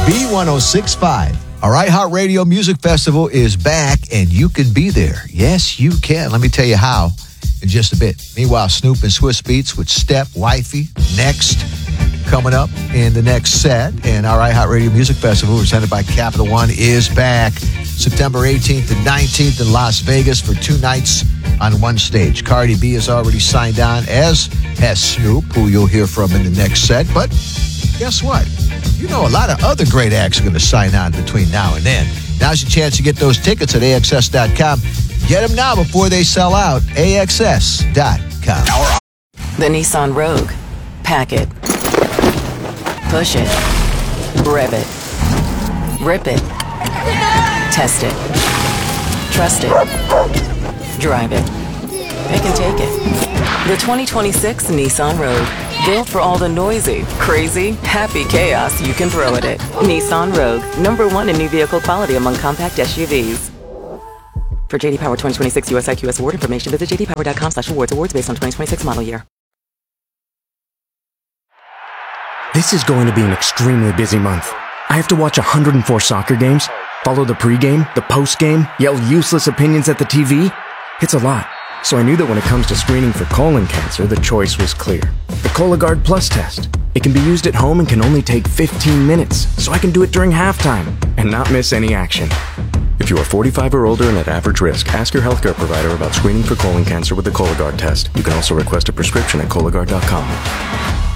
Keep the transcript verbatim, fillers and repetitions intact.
B one oh six point five. Our iHeartRadio Music Festival is back, and you can be there. Yes, you can. Let me tell you how in just a bit. Meanwhile, Snoop and Swiss Beats with Step Wifey next, coming up in the next set. And our iHeartRadio Music Festival, presented by Capital One, is back September eighteenth and nineteenth in Las Vegas for two nights on one stage. Cardi B has already signed on, as has Snoop, who you'll hear from in the next set. But guess what? You know, a lot of other great acts are going to sign on between now and then. Now's your chance to get those tickets at A X S dot com. Get them now before they sell out. A X S dot com. The Nissan Rogue. Pack it. Push it. Rev it. Rip it. Test it. Trust it. Drive it. Pick and take it. The twenty twenty-six Nissan Rogue. Built for all the noisy, crazy, happy chaos you can throw at it. Nissan Rogue. Number one in new vehicle quality among compact S U Vs. For J D Power twenty twenty-six U S I Q S award information, visit j d power dot com slash awards. Awards based on twenty twenty-six model year. This is going to be an extremely busy month. I have to watch one hundred four soccer games, follow the pregame, the postgame, yell useless opinions at the T V. It's a lot. So I knew that when it comes to screening for colon cancer, the choice was clear. The Cologuard Plus test. It can be used at home and can only take fifteen minutes, so I can do it during halftime and not miss any action. If you are forty-five or older and at average risk, ask your healthcare provider about screening for colon cancer with the Cologuard test. You can also request a prescription at Cologuard dot com.